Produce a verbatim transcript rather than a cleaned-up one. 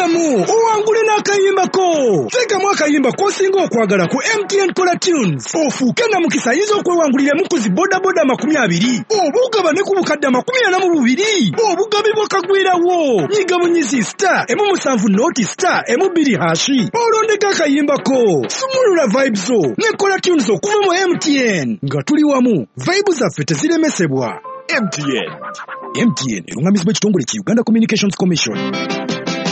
Ddamu owangule n'akayimba ko. Teekamu akayimba k'osinga okwagala ku M T N Color Tunes. Ofuuke namukisa ayinza okwewanguliramu ku zi bodaboda makumi abiri. Obugaba ne ku bukadde makumi ana mu bubiri. Obugabibwa kagwirawo. Nyiga bunyizi star emu musanvu noti star emu bbiri hashi. Olondeka akayimba ko. Sumulula vibes zo ne Color Tunes okuva mu M T N. Nga tuli wamu, vibes zaffe teziremesebwa. M T N. M T N erungamizibwa ekitongole ki Uganda Communications Commission.